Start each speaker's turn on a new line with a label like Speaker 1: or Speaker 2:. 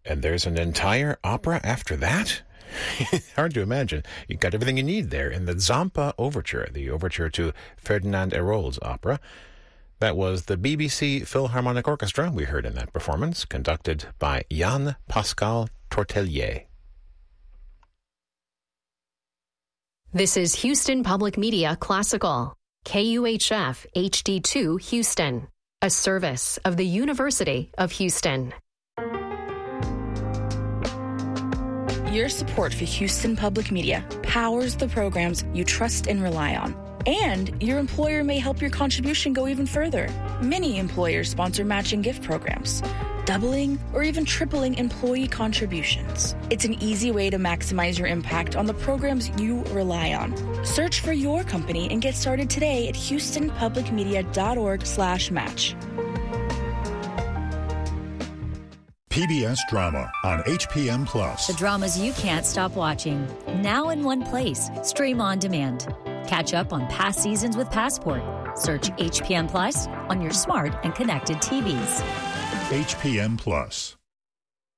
Speaker 1: And there's an entire opera after that? Hard to imagine. You got everything you need there in the Zampa Overture, the overture to Ferdinand Hérold's opera. That was the BBC Philharmonic Orchestra we heard in that performance, conducted by Jan Pascal Tortelier.
Speaker 2: This is Houston Public Media Classical, KUHF HD2 Houston, a service of the University of Houston.
Speaker 3: Your support for Houston Public Media powers the programs you trust and rely on. And your employer may help your contribution go even further. Many employers sponsor matching gift programs, doubling or even tripling employee contributions. It's an easy way to maximize your impact on the programs you rely on. Search for your company and get started today at houstonpublicmedia.org/match.
Speaker 4: PBS Drama on HPM Plus.
Speaker 5: The dramas you can't stop watching. Now in one place. Stream on demand. Catch up on past seasons with Passport. Search HPM Plus on your smart and connected TVs.
Speaker 4: HPM Plus.